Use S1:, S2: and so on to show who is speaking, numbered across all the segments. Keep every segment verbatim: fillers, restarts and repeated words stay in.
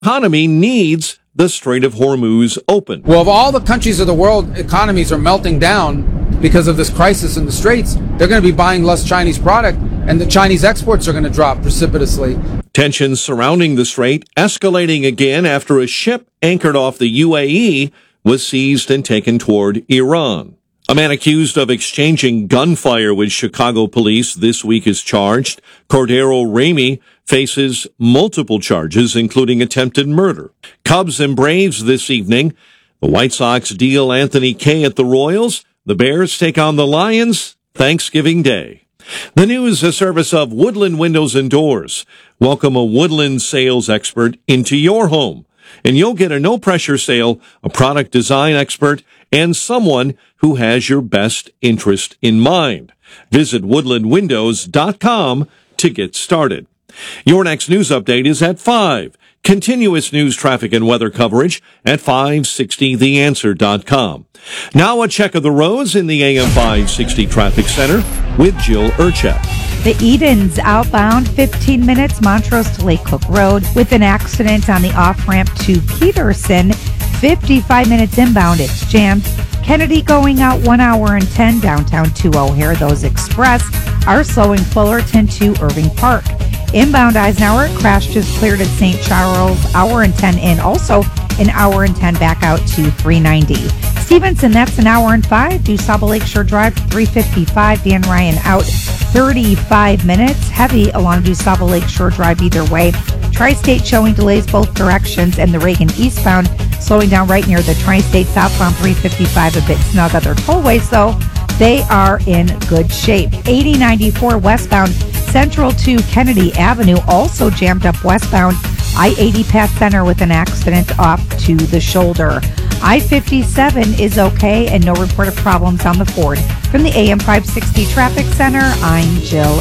S1: economy needs the Strait of Hormuz open.
S2: Well, if all the countries of the world economies are melting down because of this crisis in the Straits, they're going to be buying less Chinese product, and the Chinese exports are going to drop precipitously.
S1: Tensions surrounding the strait escalating again after a ship anchored off the U A E was seized and taken toward Iran. A man accused of exchanging gunfire with Chicago police this week is charged. Cordero Ramey faces multiple charges, including attempted murder. Cubs and Braves this evening. The White Sox deal Anthony Kay at the Royals. The Bears take on the Lions Thanksgiving Day. The news, a service of Woodland Windows and Doors. Welcome a Woodland sales expert into your home, and you'll get a no-pressure sale, a product design expert, and someone who has your best interest in mind. Visit woodland windows dot com to get started. Your next news update is at five. Continuous news, traffic, and weather coverage at five sixty the answer dot com. Now a check of the roads in the A M five sixty Traffic Center with Jill Urchak.
S3: The Edens outbound fifteen minutes, Montrose to Lake Cook Road, with an accident on the off-ramp to Peterson. fifty-five minutes inbound, it's jammed. Kennedy going out one hour and ten downtown to O'Hare. Those express are slowing Fullerton to Irving Park. Inbound Eisenhower, crash just cleared at Saint Charles, hour and ten in. Also, an hour and ten back out to three ninety. Stevenson, that's an hour and five. DuSable Lakeshore Drive, three fifty-five. Dan Ryan out thirty-five minutes. Heavy along DuSable Lakeshore Drive either way. Tri-State showing delays both directions, and the Reagan eastbound slowing down right near the Tri-State southbound three fifty-five. A bit snug. Other tollways, though, they are in good shape. eighty ninety-four westbound Central to Kennedy Avenue, also jammed up westbound. I eighty past Center with an accident off to the shoulder. I fifty-seven is okay and no report of problems on the Ford. From the A M five sixty Traffic Center, I'm Jill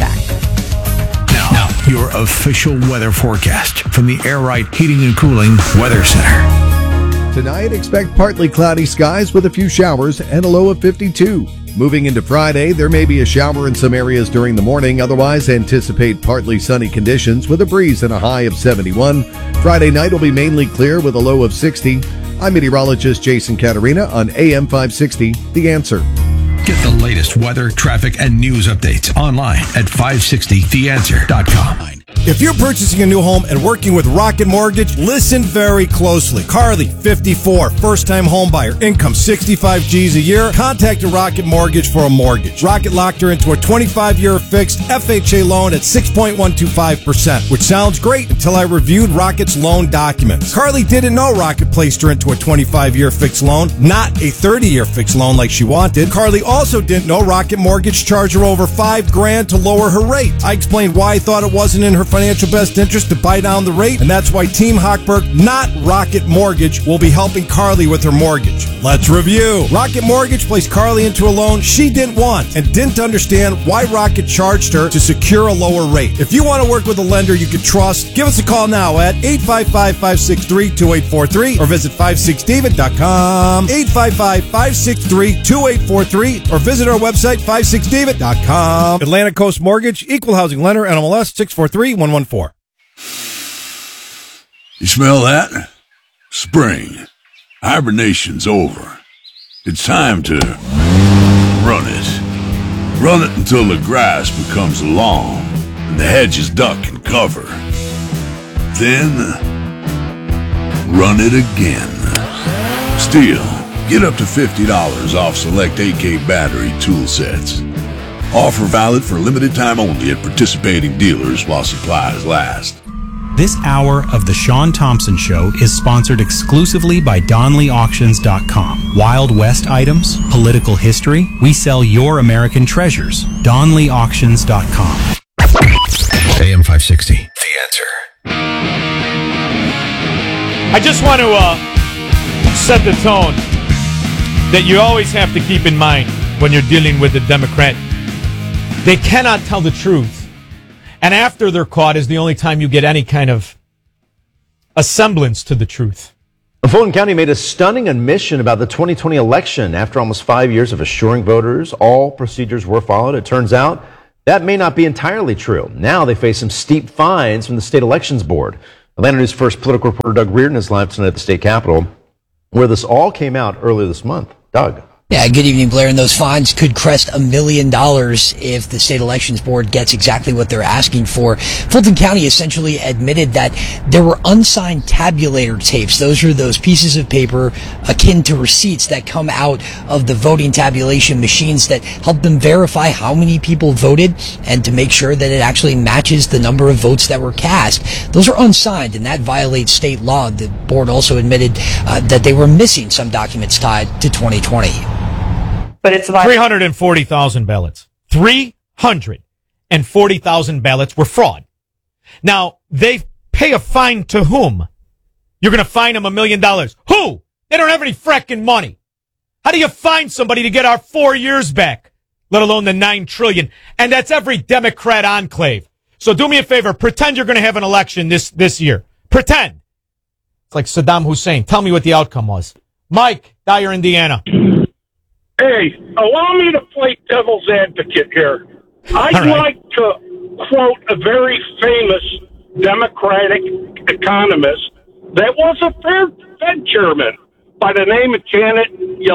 S3: Urchak.
S4: Now, now, your official weather forecast from the Air Right Heating and Cooling Weather Center.
S5: Tonight, expect partly cloudy skies with a few showers and a low of fifty-two. Moving into Friday, there may be a shower in some areas during the morning. Otherwise, anticipate partly sunny conditions with a breeze and a high of seventy-one. Friday night will be mainly clear with a low of sixty. I'm meteorologist Jason Caterina on A M five sixty, The Answer.
S4: Get the latest weather, traffic, and news updates online at five sixty the answer dot com.
S6: If you're purchasing a new home and working with Rocket Mortgage, listen very closely. Carly, fifty-four, first-time home buyer, income sixty-five G's a year. Contacted Rocket Mortgage for a mortgage. Rocket locked her into a twenty-five year fixed F H A loan at six point one two five percent, which sounds great until I reviewed Rocket's loan documents. Carly didn't know Rocket placed her into a twenty-five year fixed loan, not a thirty year fixed loan like she wanted. Carly also didn't know Rocket Mortgage charged her over five grand to lower her rate. I explained why I thought it wasn't in her financial best interest to buy down the rate, and that's why Team Hochberg, not Rocket Mortgage, will be helping Carly with her mortgage. Let's review. Rocket Mortgage placed Carly into a loan she didn't want and didn't understand why Rocket charged her to secure a lower rate. If you want to work with a lender you can trust, give us a call now at eight five five, five six three, two eight four three or visit five six david dot com, eight five five, five six three, two eight four three, or visit our website, five six david dot com. Atlantic Coast Mortgage, Equal Housing Lender, N M L S six four three, one one four.
S7: You smell that? Spring. Hibernation's over. It's time to run it. Run it until the grass becomes long and the hedges duck and cover. Then, run it again. Still, get up to fifty dollars off select A K battery tool sets. Offer valid for limited time only at participating dealers while supplies last.
S8: This hour of The Sean Thompson Show is sponsored exclusively by Donley Auctions dot com. Wild West items, political history, we sell your American treasures. Donley Auctions dot com.
S4: A M five sixty, The Answer.
S9: I just want to uh, set the tone that you always have to keep in mind when you're dealing with the Democrat. They cannot tell the truth. And after they're caught is the only time you get any kind of a semblance to the truth.
S10: Fulton County made a stunning admission about the twenty twenty election. After almost five years of assuring voters all procedures were followed, it turns out that may not be entirely true. Now they face some steep fines from the state elections board. Atlanta News First political reporter Doug Reardon is live tonight at the state capitol, where this all came out earlier this month. Doug.
S11: Yeah, good evening, Blair. And those fines could crest a million dollars if the state elections board gets exactly what they're asking for. Fulton County essentially admitted that there were unsigned tabulator tapes. Those are those pieces of paper akin to receipts that come out of the voting tabulation machines that help them verify how many people voted and to make sure that it actually matches the number of votes that were cast. Those are unsigned, and that violates state law. The board also admitted uh, that they were missing some documents tied to twenty twenty.
S12: But it's about
S9: three hundred forty thousand ballots. three hundred forty thousand ballots were fraud. Now, they pay a fine to whom? You're going to fine them a million dollars. Who? They don't have any fracking money. How do you fine somebody to get our four years back, let alone the nine trillion? And that's every Democrat enclave. So do me a favor. Pretend you're going to have an election this, this year. Pretend. It's like Saddam Hussein. Tell me what the outcome was. Mike, Dyer, Indiana.
S13: Hey, allow me to play devil's advocate here. I'd
S9: right.
S13: like to quote a very famous Democratic economist that was a Fed chairman by the name of Janet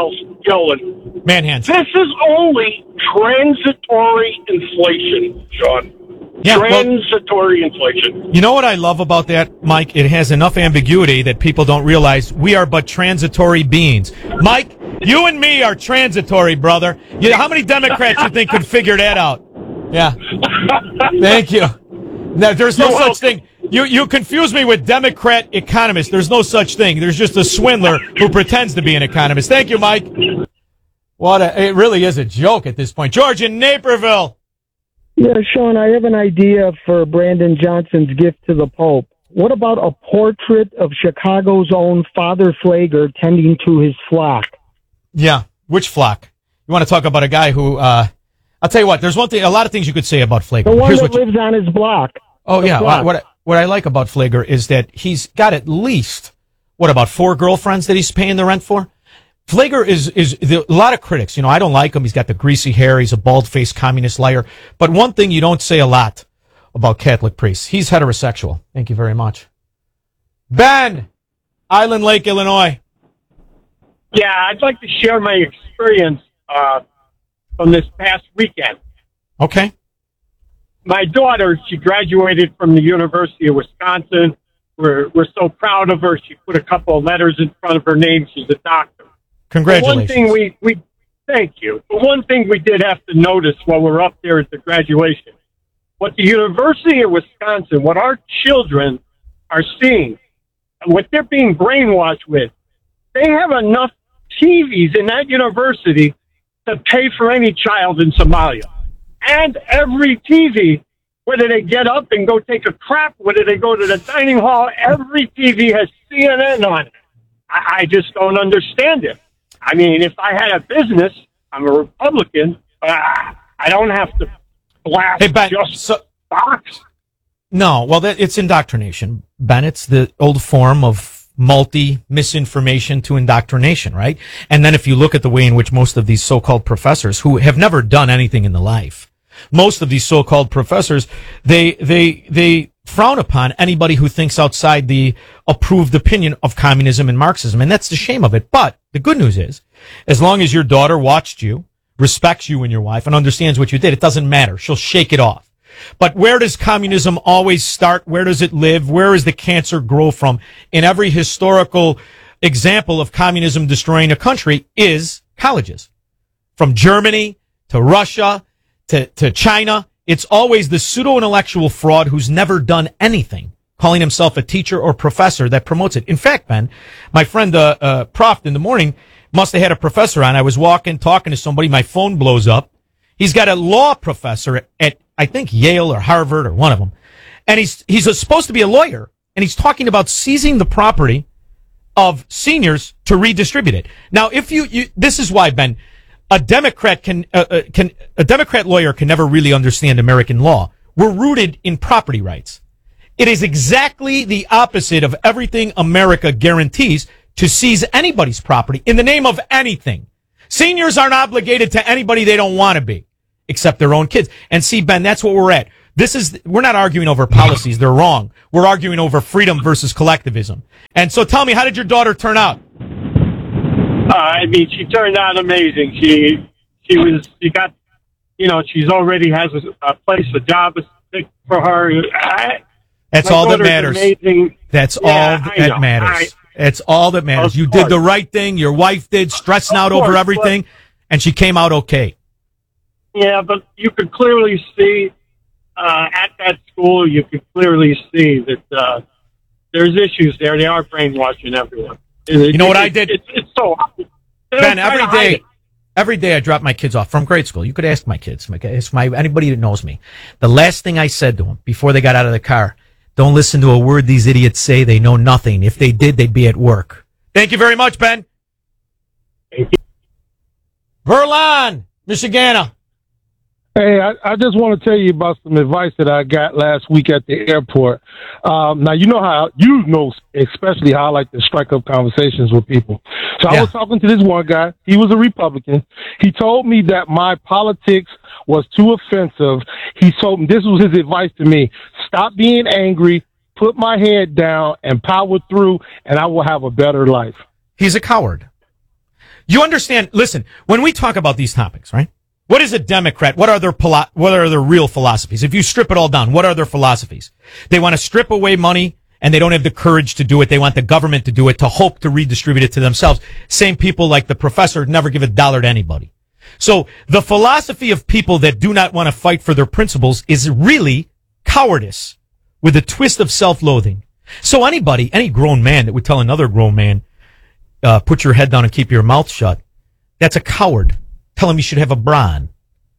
S13: Yellen.
S9: Manhans.
S13: This is only transitory inflation, Sean.
S9: Yeah,
S13: transitory well, inflation.
S9: You know what I love about that, Mike? It has enough ambiguity that people don't realize we are but transitory beings. Mike, you and me are transitory, brother. You, how many Democrats you think could figure that out? Yeah. Thank you. No, there's no You're such welcome. thing. You you confuse me with Democrat economists. There's no such thing. There's just a swindler who pretends to be an economist. Thank you, Mike. What a, it really is a joke at this point. George in Naperville.
S14: Yeah, Sean, I have an idea for Brandon Johnson's gift to the Pope. What about a portrait of Chicago's own Father Pfleger tending to his flock?
S9: Yeah, which flock? You want to talk about a guy who, uh, I'll tell you what, there's one thing, a lot of things you could say about Pfleger.
S14: The one
S9: Here's
S14: that
S9: what
S14: lives
S9: you,
S14: on his block.
S9: Oh, yeah.
S14: Block.
S9: What, what I like about Pfleger is that he's got at least, what, about four girlfriends that he's paying the rent for? Pfleger is, is the, a lot of critics. You know, I don't like him. He's got the greasy hair. He's a bald-faced communist liar. But one thing you don't say a lot about Catholic priests, he's heterosexual. Thank you very much. Ben, Island Lake, Illinois.
S15: Yeah, I'd like to share my experience uh, from this past weekend.
S9: Okay.
S15: My daughter, she graduated from the University of Wisconsin. We're we're so proud of her. She put a couple of letters in front of her name. She's a doctor.
S9: Congratulations.
S15: But one thing we, we thank you. But one thing we did have to notice while we're up there at the graduation, what the University of Wisconsin, what our children are seeing, what they're being brainwashed with, they have enough T Vs in that university to pay for any child in Somalia. And every T V, whether they get up and go take a crap, whether they go to the dining hall, every T V has C N N on it. I, I just don't understand it. I mean, if I had a business, I'm a Republican, uh, I don't have to blast
S9: hey, Ben,
S15: just
S9: so,
S15: Fox.
S9: No, well, that, it's indoctrination, Ben. It's the old form of multi-misinformation to indoctrination, right? And then if you look at the way in which most of these so-called professors, who have never done anything in the life, most of these so-called professors, they they they frown upon anybody who thinks outside the approved opinion of communism and Marxism, and that's the shame of it. But the good news is, as long as your daughter watched you, respects you and your wife, and understands what you did, it doesn't matter. She'll shake it off. But where does communism always start? Where does it live? Where does the cancer grow from? In every historical example of communism destroying a country is colleges. From Germany to Russia to, to China, it's always the pseudo-intellectual fraud who's never done anything, calling himself a teacher or professor, that promotes it. In fact, Ben, my friend, uh, uh, Prof in the morning must have had a professor on. I was walking, talking to somebody. My phone blows up. He's got a law professor at, at I think Yale or Harvard or one of them. And he's, he's a, supposed to be a lawyer, and he's talking about seizing the property of seniors to redistribute it. Now, if you, you this is why, Ben, a Democrat can, uh, uh, can, a Democrat lawyer can never really understand American law. We're rooted in property rights. It is exactly the opposite of everything America guarantees, to seize anybody's property in the name of anything. Seniors aren't obligated to anybody they don't want to be, except their own kids. And see, Ben, that's what we're at. This is, we're not arguing over policies. They're wrong. We're arguing over freedom versus collectivism. And so tell me, how did your daughter turn out?
S15: Uh, I mean, she turned out amazing. She, she was, she got, you know, she's already has a, a place, a job for her. I,
S9: That's all that matters.
S15: Amazing.
S9: That's
S15: yeah,
S9: all that
S15: I
S9: matters. I, It's all that matters. You did the right thing. Your wife did, stressing out
S15: course,
S9: over everything, and she came out okay.
S15: Yeah, but you could clearly see uh, at that school, you could clearly see that uh, there's issues there. They are brainwashing everyone. It,
S9: You know
S15: it,
S9: what
S15: it,
S9: I did?
S15: It's, it's so
S9: Ben, every day, every day I drop my kids off from grade school. You could ask my kids, my, it's my anybody that knows me. The last thing I said to them before they got out of the car, don't listen to a word these idiots say. They know nothing. If they did, they'd be at work. Thank you very much, Ben.
S15: Thank you.
S9: Verlon, Michigana.
S16: Hey, I, I just want to tell you about some advice that I got last week at the airport. Um, now, you know how, you know especially how I like to strike up conversations with people. So
S9: Yeah.
S16: I was talking to this one guy. He was a Republican. He told me that my politics was too offensive. He told me, this was his advice to me, stop being angry, put my head down, and power through, and I will have a better life.
S9: He's a coward. You understand? Listen, when we talk about these topics, right? What is a Democrat? What are their polo- what are their real philosophies? If you strip it all down, what are their philosophies? They want to strip away money, and they don't have the courage to do it. They want the government to do it, to hope to redistribute it to themselves. Same people like the professor never give a dollar to anybody. So the philosophy of people that do not want to fight for their principles is really cowardice with a twist of self-loathing. So anybody, any grown man that would tell another grown man, uh, put your head down and keep your mouth shut, that's a coward. Tell him you should have a bra on.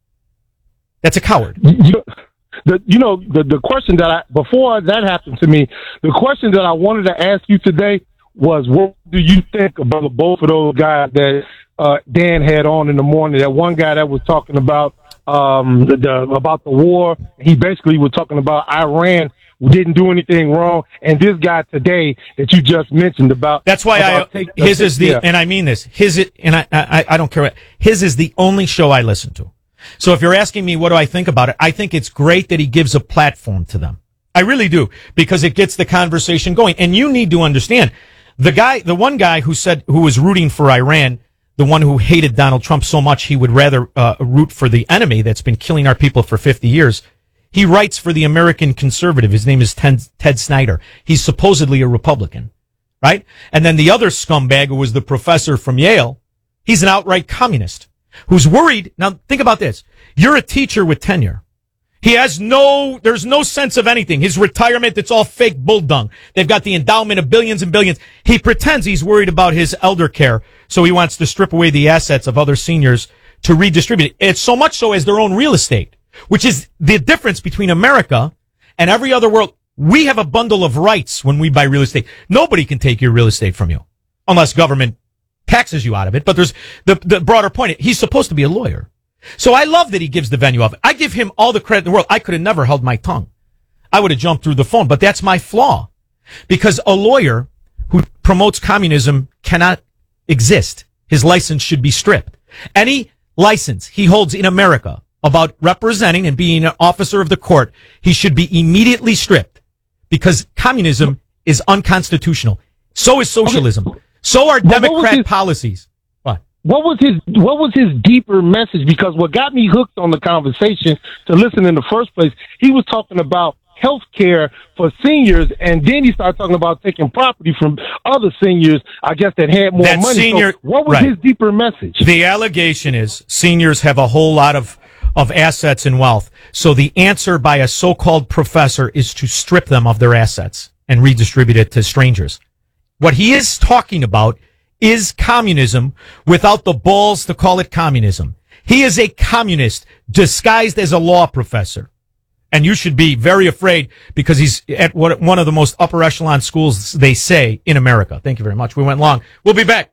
S9: That's a coward.
S16: You, the, you know, the, the question that I, before that happened to me, the question that I wanted to ask you today was, what do you think about both of those guys that uh, Dan had on in the morning? That one guy that was talking about um, the, the about the war. He basically was talking about Iran didn't do anything wrong, and this guy today that you just mentioned about.
S9: That's why I
S16: take,
S9: his
S16: uh,
S9: is the
S16: yeah.
S9: and I mean this. His is, and I, I I don't care what his is the only show I listen to. So if you're asking me what do I think about it, I think it's great that he gives a platform to them. I really do, because it gets the conversation going. And you need to understand the guy, the one guy who said who was rooting for Iran, the one who hated Donald Trump so much he would rather uh, root for the enemy that's been killing our people for fifty years. He writes for the American Conservative. His name is Ted, Ted Snyder. He's supposedly a Republican, right? And then the other scumbag who was the professor from Yale, he's an outright communist who's worried. Now, think about this. You're a teacher with tenure. He has no, there's no sense of anything. His retirement, it's all fake bull dung. They've got the endowment of billions and billions. He pretends he's worried about his elder care, so he wants to strip away the assets of other seniors to redistribute it. It's so much so as their own real estate, which is the difference between America and every other world. We have a bundle of rights when we buy real estate. Nobody can take your real estate from you unless government taxes you out of it. But there's the, the broader point. He's supposed to be a lawyer. So I love that he gives the venue of it. I give him all the credit in the world. I could have never held my tongue. I would have jumped through the phone, but that's my flaw, because a lawyer who promotes communism cannot exist. His license should be stripped. Any license he holds in America about representing and being an officer of the court, he should be immediately stripped, because communism is unconstitutional. So is socialism. Okay. So are
S16: But what was
S9: Democrat
S16: his-
S9: policies. What?
S16: What was his What was his deeper message? Because what got me hooked on the conversation to listen in the first place, he was talking about health care for seniors, and then he started talking about taking property from other seniors, I guess, that had more
S9: That
S16: money.
S9: senior-
S16: so what was
S9: right.
S16: his deeper message?
S9: The allegation is seniors have a whole lot of, of assets and wealth. So the answer by a so-called professor is to strip them of their assets and redistribute it to strangers. What he is talking about is communism without the balls to call it communism. He is a communist disguised as a law professor. And you should be very afraid, because he's at what, one of the most upper echelon schools, they say, in America. Thank you very much. We went long. We'll be back.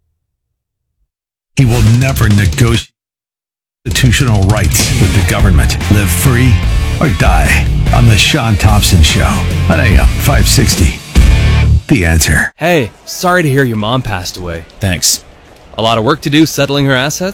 S4: He will never negotiate constitutional rights with the government. Live free or die on the Sean Thompson Show on A M five sixty. The Answer.
S17: Hey, sorry to hear your mom passed away.
S18: Thanks.
S17: A lot of work to do settling her assets?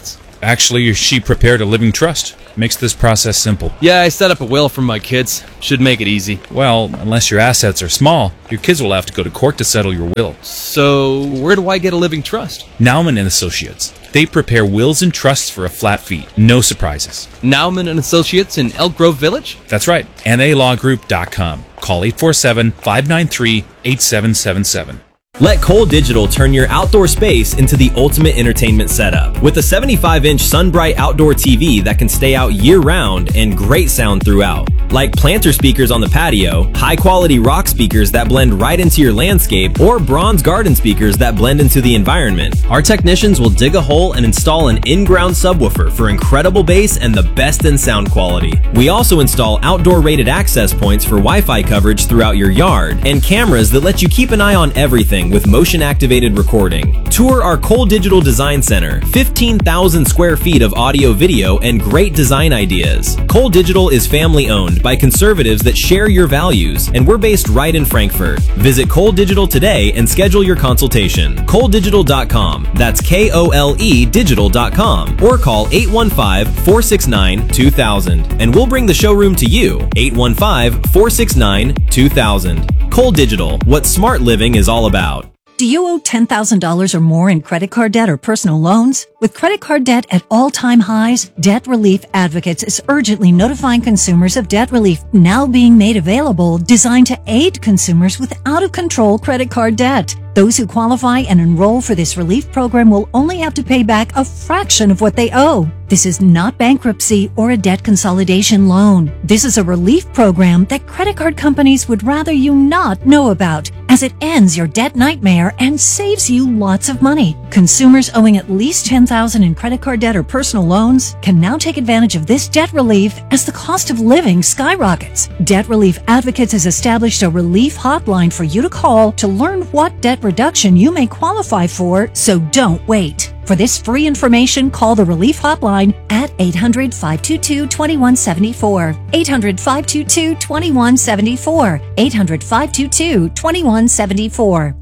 S17: Actually, she prepared a living trust. Makes this process simple.
S18: Yeah, I set up a will for my kids. Should make it easy.
S17: Well, unless your assets are small, your kids will have to go to court to settle your will.
S18: So, where do I get a living trust?
S17: Nauman and Associates. They prepare wills and trusts for a flat fee. No surprises.
S18: Nauman and Associates in Elk Grove Village?
S17: That's right. N A law group dot com. Call eight four seven, five nine three, eight seven seven seven.
S19: Let Cole Digital turn your outdoor space into the ultimate entertainment setup. With a seventy-five inch SunBright outdoor T V that can stay out year-round and great sound throughout. Like planter speakers on the patio, high-quality rock speakers that blend right into your landscape, or bronze garden speakers that blend into the environment. Our technicians will dig a hole and install an in-ground subwoofer for incredible bass and the best in sound quality. We also install outdoor rated access points for Wi-Fi coverage throughout your yard, and cameras that let you keep an eye on everything with motion-activated recording. Tour our Cole Digital Design Center, fifteen thousand square feet of audio, video, and great design ideas. Cole Digital is family-owned by conservatives that share your values, and we're based right in Frankfurt. Visit Cole Digital today and schedule your consultation. Cole Digital dot com. That's K O L E digital dot com. Or call eight one five, four six nine, two thousand, and we'll bring the showroom to you. eight one five, four six nine, two thousand. Cole Digital, what smart living is all about.
S20: Do you owe ten thousand dollars or more in credit card debt or personal loans? With credit card debt at all-time highs, Debt Relief Advocates is urgently notifying consumers of debt relief now being made available, designed to aid consumers with out-of-control credit card debt. Those who qualify and enroll for this relief program will only have to pay back a fraction of what they owe. This is not bankruptcy or a debt consolidation loan. This is a relief program that credit card companies would rather you not know about, as it ends your debt nightmare and saves you lots of money. Consumers owing at least ten thousand dollars in credit card debt or personal loans can now take advantage of this debt relief as the cost of living skyrockets. Debt Relief Advocates has established a relief hotline for you to call to learn what debt reduction you may qualify for, so don't wait. For this free information, call the Relief Hotline at eight hundred, five two two, two one seven four. eight hundred, five two two, two one seven four. eight hundred, five two two, two one seven four.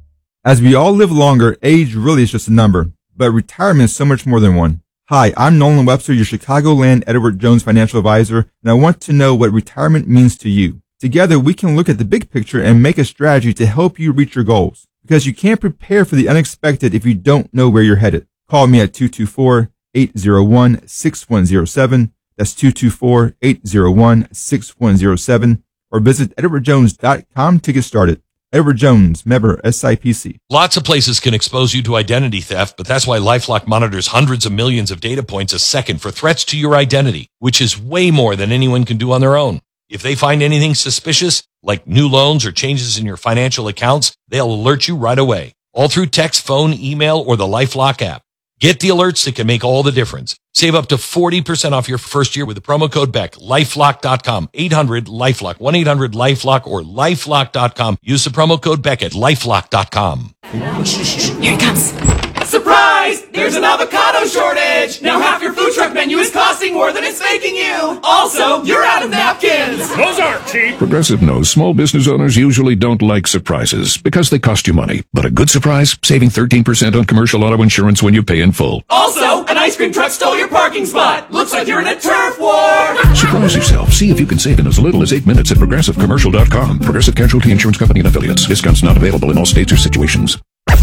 S21: As we all live longer, age really is just a number, but retirement is so much more than one. Hi, I'm Nolan Webster, your Chicagoland Edward Jones financial advisor, and I want to know what retirement means to you. Together, we can look at the big picture and make a strategy to help you reach your goals. Because you can't prepare for the unexpected if you don't know where you're headed. Call me at two two four, eight zero one, six one zero seven. That's two two four, eight zero one, six one zero seven. Or visit edward jones dot com to get started. Edward Jones, member S I P C.
S22: Lots of places can expose you to identity theft, but that's why LifeLock monitors hundreds of millions of data points a second for threats to your identity, which is way more than anyone can do on their own. If they find anything suspicious, like new loans or changes in your financial accounts, they'll alert you right away, all through text, phone, email, or the LifeLock app. Get the alerts that can make all the difference. Save up to forty percent off your first year with the promo code Beck. LifeLock dot com, eight hundred, LifeLock, one eight hundred, LifeLock, or LifeLock dot com. Use the promo code Beck at LifeLock dot com.
S23: Here it comes. Surprise! There's an avocado shortage! Now half your food truck menu is costing more than it's making you! Also, you're out of napkins!
S24: Those aren't cheap! Progressive knows small business owners usually don't like surprises because they cost you money. But a good surprise? Saving thirteen percent on commercial auto insurance when you pay in full.
S23: Also, an ice cream truck stole your parking spot! Looks like you're in a turf war!
S24: Surprise yourself. See if you can save in as little as eight minutes at progressive commercial dot com. Progressive Casualty Insurance Company and Affiliates. Discounts not available in all states or situations.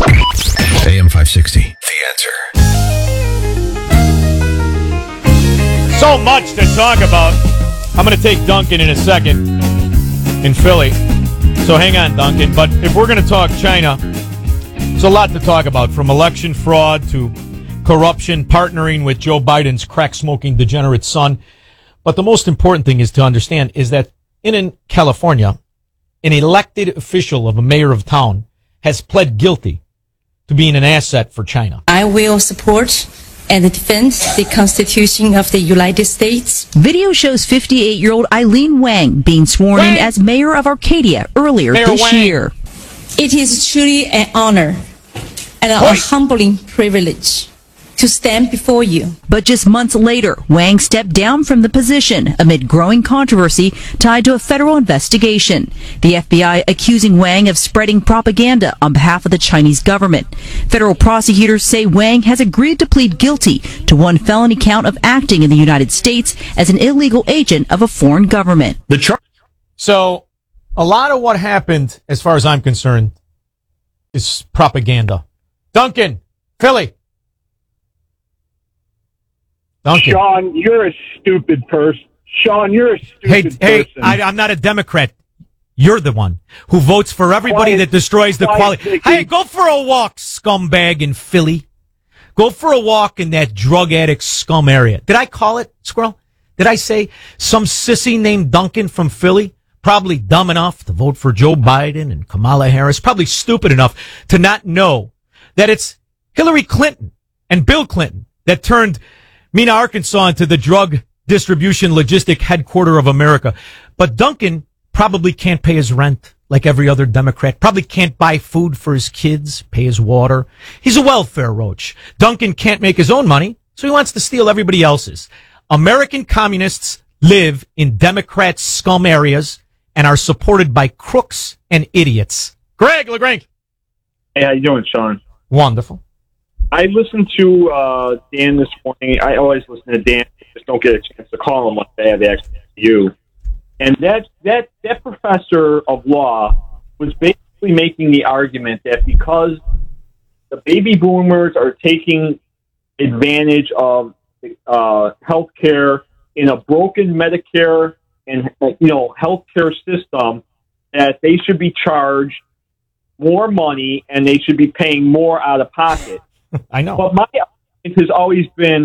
S4: A M five sixty.
S24: The Answer.
S9: So much to talk about. I'm going to take Duncan in a second in Philly. So hang on, Duncan. But if we're going to talk China, there's a lot to talk about, from election fraud to corruption, partnering with Joe Biden's crack-smoking degenerate son. But the most important thing is to understand is that in, in California, an elected official of a mayor of town has pled guilty to being an asset for China.
S25: I will support and defend the Constitution of the United States.
S26: Video shows fifty-eight-year-old Eileen Wang being sworn Wang. in as mayor of Arcadia earlier mayor this Wang. year.
S25: It is truly an honor and a humbling privilege to stand before you.
S26: But just months later, Wang stepped down from the position amid growing controversy tied to a federal investigation. The F B I accusing Wang of spreading propaganda on behalf of the Chinese government. Federal prosecutors say Wang has agreed to plead guilty to one felony count of acting in the United States as an illegal agent of a foreign government.
S9: The char- so, a lot of what happened, as far as I'm concerned, is propaganda. Duncan, Philly. Duncan.
S15: Sean, you're a stupid person. Sean, you're a stupid
S9: Hey,
S15: person.
S9: hey, I, I'm not a Democrat. You're the one who votes for everybody
S15: Quiet,
S9: that destroys the quality.
S15: Dickie.
S9: Hey, go for a walk, scumbag in Philly. Go for a walk in that drug addict scum area. Did I call it, Squirrel? Did I say some sissy named Duncan from Philly? Probably dumb enough to vote for Joe Biden and Kamala Harris. Probably stupid enough to not know that it's Hillary Clinton and Bill Clinton that turned Mena, Arkansas into the drug distribution logistic headquarter of America. But Duncan probably can't pay his rent like every other Democrat. Probably can't buy food for his kids, pay his water. He's a welfare roach. Duncan can't make his own money, so he wants to steal everybody else's. American communists live in Democrat scum areas and are supported by crooks and idiots. Greg LaGrange.
S1: Hey, how you doing, Sean?
S9: Wonderful.
S1: I listened to uh, Dan this morning. I always listen to Dan. I just don't get a chance to call him once I have access to you. And that that that professor of law was basically making the argument that because the baby boomers are taking advantage of uh, health care in a broken Medicare and you know healthcare system, that they should be charged more money and they should be paying more out of pocket.
S9: I know.
S1: But my argument has always been,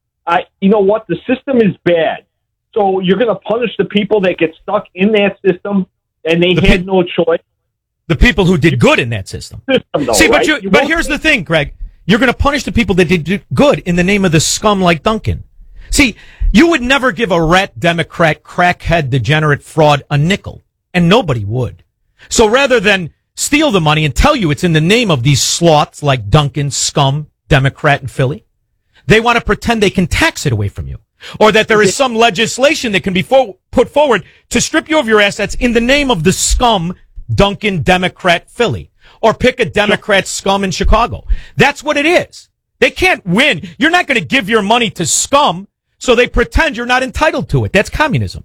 S1: I you know what, the system is bad. So you're going to punish the people that get stuck in that system and they
S9: the
S1: had
S9: pe-
S1: no choice.
S9: The people who did good in that system.
S1: system though,
S9: See, but
S1: right?
S9: you,
S1: You
S9: but
S1: won't-
S9: here's the thing, Greg. You're going to punish the people that did good in the name of the scum like Duncan. See, you would never give a rat Democrat, crackhead, degenerate fraud a nickel, and nobody would. So rather than steal the money and tell you it's in the name of these sloths like Duncan, scum, Democrat in Philly, they want to pretend they can tax it away from you. Or that there is some legislation that can be fo- put forward to strip you of your assets in the name of the scum Duncan Democrat Philly. Or pick a Democrat scum in Chicago. That's what it is. They can't win. You're not going to give your money to scum, so they pretend you're not entitled to it. That's communism.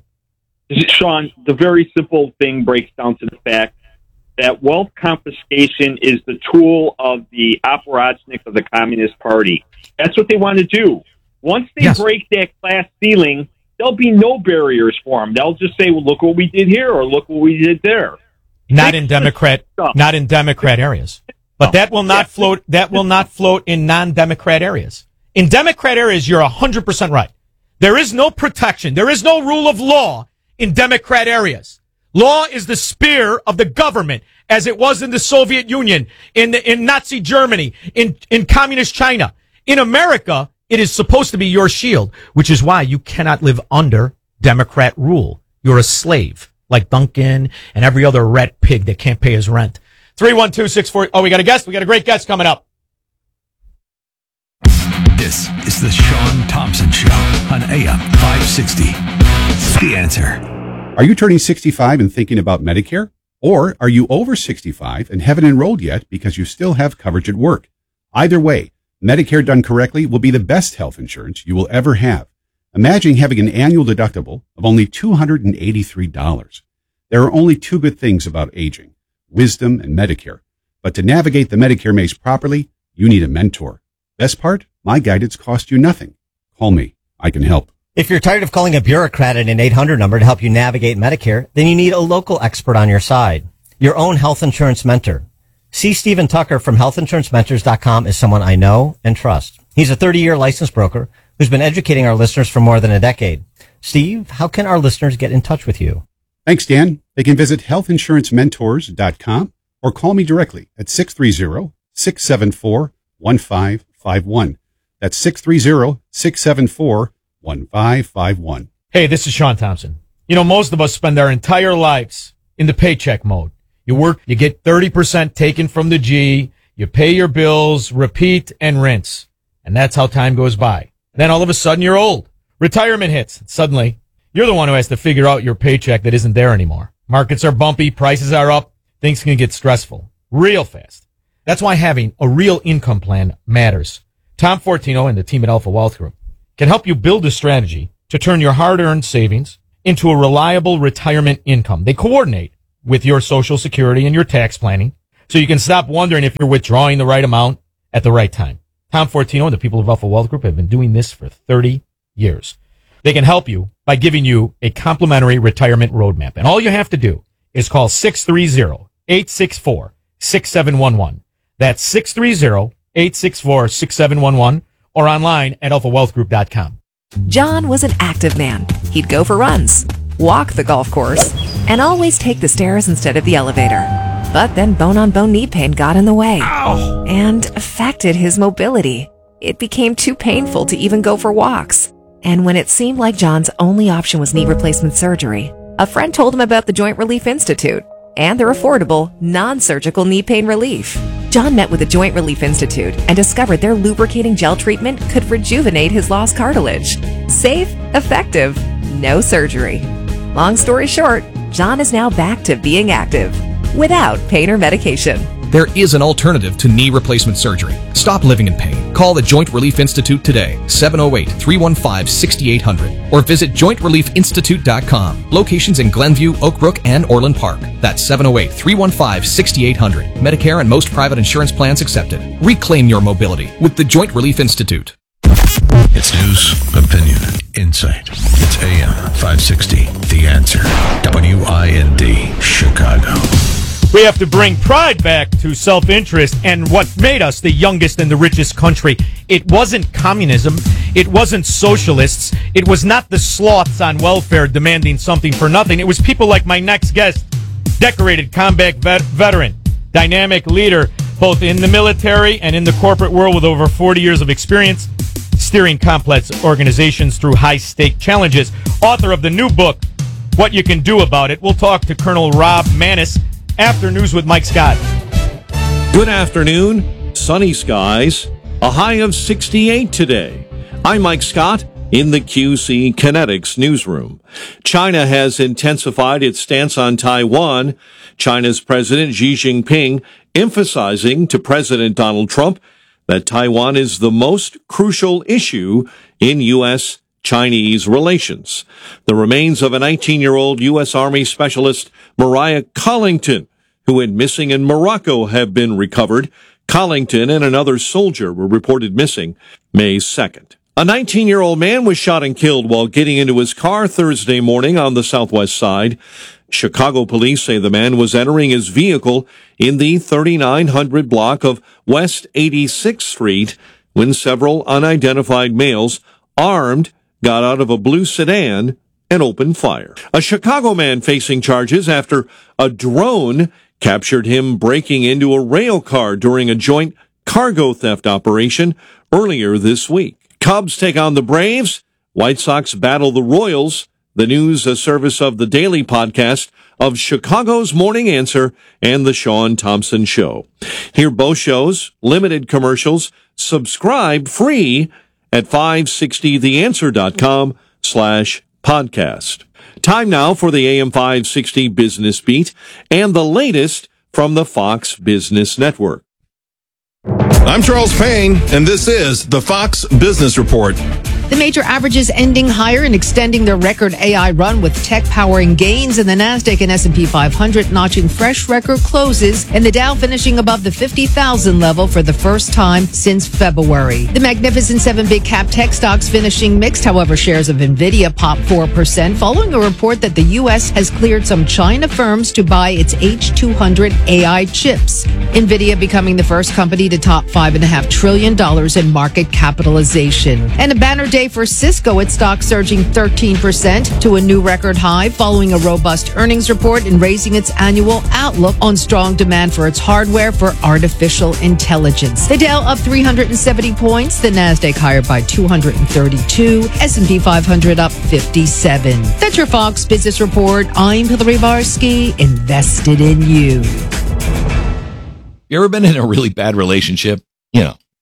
S1: Sean, the very simple thing breaks down to the fact that wealth confiscation is the tool of the apparatchik of the Communist Party. That's what they want to do. Once they
S9: Yes.
S1: break that class ceiling, there'll be no barriers for them. They'll just say, well, look what we did here, or look what we did there.
S9: Not in Democrat, not in Democrat areas. But that will not float, that will not float in non-Democrat areas. In Democrat areas, you're one hundred percent right. There is no protection. There is no rule of law in Democrat areas. Law is the spear of the government, as it was in the Soviet Union, in the, in Nazi Germany, in, in communist China. In America, it is supposed to be your shield, which is why you cannot live under Democrat rule. You're a slave, like Duncan and every other rat pig that can't pay his rent. three one two six four Oh, we got a guest. We got a great guest coming up.
S4: This is the Sean Thompson Show on A M five sixty. The Answer.
S2: Are you turning sixty-five and thinking about Medicare? Or are you over sixty-five and haven't enrolled yet because you still have coverage at work? Either way, Medicare done correctly will be the best health insurance you will ever have. Imagine having an annual deductible of only two hundred eighty-three dollars. There are only two good things about aging, wisdom and Medicare. But to navigate the Medicare maze properly, you need a mentor. Best part? My guidance costs you nothing. Call me. I can help.
S3: If you're tired of calling a bureaucrat at an eight hundred number to help you navigate Medicare, then you need a local expert on your side. Your own health insurance mentor. C. Stephen Tucker from health insurance mentors dot com is someone I know and trust. He's a thirty-year licensed broker who's been educating our listeners for more than a decade. Steve, how can our listeners get in touch with you?
S2: Thanks, Dan. They can visit health insurance mentors dot com or call me directly at six three zero, six seven four, one five five one. That's six three zero, six seven four, one five five one.
S9: Hey, this is Sean Thompson. You know, most of us spend our entire lives in the paycheck mode. You work, you get thirty percent taken from the G, you pay your bills, repeat and rinse. And that's how time goes by. Then all of a sudden you're old. Retirement hits. Suddenly, you're the one who has to figure out your paycheck that isn't there anymore. Markets are bumpy, prices are up, things can get stressful real fast. That's why having a real income plan matters. Tom Fortino and the team at Alpha Wealth Group can help you build a strategy to turn your hard-earned savings into a reliable retirement income. They coordinate with your Social Security and your tax planning so you can stop wondering if you're withdrawing the right amount at the right time. Tom Fortino and the people of Alpha Wealth Group have been doing this for thirty years. They can help you by giving you a complimentary retirement roadmap. And all you have to do is call six three zero, eight six four, six seven one one. That's six three zero, eight six four, six seven one one or online at alpha wealth group dot com.
S5: John was an active man. He'd go for runs, walk the golf course, and always take the stairs instead of the elevator. But then bone-on-bone knee pain got in the way Ow. and affected his mobility. It became too painful to even go for walks. And when it seemed like John's only option was knee replacement surgery, a friend told him about the Joint Relief Institute and their affordable, non-surgical knee pain relief. John met with the Joint Relief Institute and discovered their lubricating gel treatment could rejuvenate his lost cartilage. Safe, effective, no surgery. Long story short, John is now back to being active without pain or medication.
S6: There is an alternative to knee replacement surgery. Stop living in pain. Call the Joint Relief Institute today, seven oh eight, three one five, six eight zero zero, or visit joint relief institute dot com. Locations in Glenview, Oak Brook, and Orland Park. That's seven oh eight, three one five, six eight zero zero. Medicare and most private insurance plans accepted. Reclaim your mobility with the Joint Relief Institute.
S24: It's news, opinion, insight. It's A M five sixty, The Answer. W I N D, Chicago.
S9: We have to bring pride back to self-interest and what made us the youngest and the richest country. It wasn't communism. It wasn't socialists. It was not the sloths on welfare demanding something for nothing. It was people like my next guest, decorated combat vet- veteran, dynamic leader, both in the military and in the corporate world with over forty years of experience, steering complex organizations through high-stake challenges. Author of the new book, What You Can Do About It. We'll talk to Colonel Rob Maness after News with Mike Scott.
S7: Good afternoon. Sunny skies. A high of sixty-eight today. I'm Mike Scott in the Q C Kinetics newsroom. China has intensified its stance on Taiwan. China's President Xi Jinping emphasizing to President Donald Trump that Taiwan is the most crucial issue in U S Chinese relations. The remains of a nineteen-year-old U S Army specialist, Mariah Collington, who went missing in Morocco, have been recovered. Collington and another soldier were reported missing May second. A nineteen-year-old man was shot and killed while getting into his car Thursday morning on the southwest side. Chicago police say the man was entering his vehicle in the thirty-nine hundred block of West eighty-sixth Street when several unidentified males, armed, got out of a blue sedan and opened fire. A Chicago man facing charges after a drone captured him breaking into a rail car during a joint cargo theft operation earlier this week. Cubs take on the Braves. White Sox battle the Royals. The news, a service of the daily podcast of Chicago's Morning Answer and the Sean Thompson Show. Hear both shows, limited commercials, subscribe free at five sixty the answer dot com slash podcast. Time now for the A M five sixty Business Beat and the latest from the Fox Business Network.
S8: I'm Charles Payne, and this is the Fox Business Report.
S10: The major averages ending higher and extending their record A I run with tech powering gains in the NASDAQ and S and P five hundred notching fresh record closes and the Dow finishing above the fifty thousand level for the first time since February. The Magnificent Seven big cap tech stocks finishing mixed. However, shares of Nvidia popped four percent following a report that the U S has cleared some China firms to buy its H two hundred A I chips. Nvidia becoming the first company to top five point five trillion dollars in market capitalization. And a banner day for Cisco, its stock surging thirteen percent to a new record high following a robust earnings report and raising its annual outlook on strong demand for its hardware for artificial intelligence. The Dow up three hundred seventy points, the NASDAQ higher by two hundred thirty-two, S and P five hundred up fifty-seven. That's your Fox Business Report. I'm Hillary Barsky, invested in you.
S22: You ever been in a really bad relationship? You know,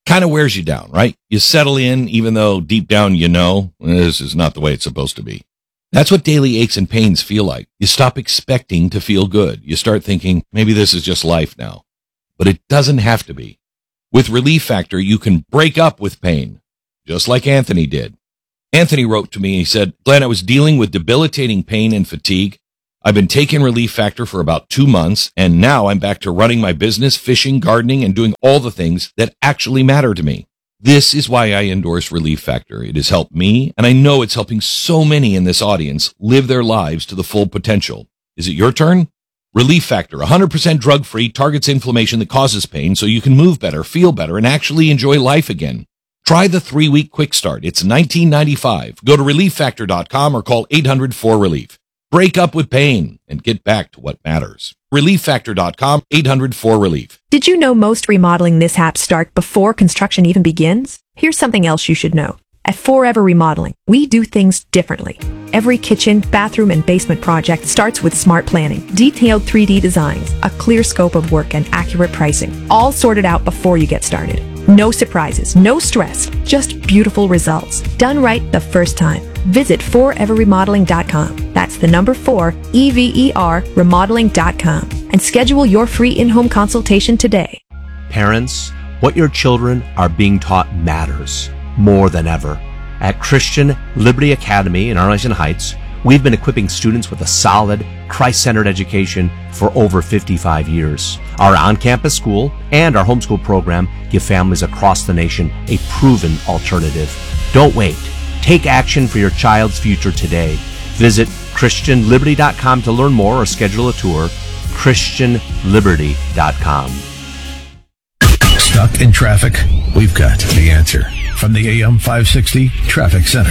S22: Kind of wears you down, right? You settle in, even though deep down you know this is not the way it's supposed to be. That's what daily aches and pains feel like. You stop expecting to feel good. You start thinking, maybe this is just life now. But it doesn't have to be. With Relief Factor, you can break up with pain, just like Anthony did. Anthony wrote to me, he said, Glenn, I was dealing with debilitating pain and fatigue. I've been taking Relief Factor for about two months, and now I'm back to running my business, fishing, gardening, and doing all the things that actually matter to me. This is why I endorse Relief Factor. It has helped me, and I know it's helping so many in this audience live their lives to the full potential. Is it your turn? Relief Factor, one hundred percent drug-free, targets inflammation that causes pain so you can move better, feel better, and actually enjoy life again. Try the three-week quick start. It's nineteen ninety-five. Go to relief factor dot com or call eight hundred four relief. Break up with pain and get back to what matters. relief factor dot com, eight hundred four relief.
S11: Did you know most remodeling mishaps start before construction even begins? Here's something else you should know. At Forever Remodeling, we do things differently. Every kitchen, bathroom, and basement project starts with smart planning, detailed three D designs, a clear scope of work, and accurate pricing, all sorted out before you get started. No surprises, no stress, just beautiful results. Done right the first time. Visit forever remodeling dot com. That's the number four, E V E R, remodeling dot com. And schedule your free in-home consultation today.
S12: Parents, what your children are being taught matters more than ever. At Christian Liberty Academy in Arlington Heights, we've been equipping students with a solid, Christ-centered education for over fifty-five years. Our on-campus school and our homeschool program give families across the nation a proven alternative. Don't wait. Take action for your child's future today. Visit christian liberty dot com to learn more or schedule a tour. christian liberty dot com.
S24: Stuck in traffic? We've got the answer. From the A M five sixty Traffic Center.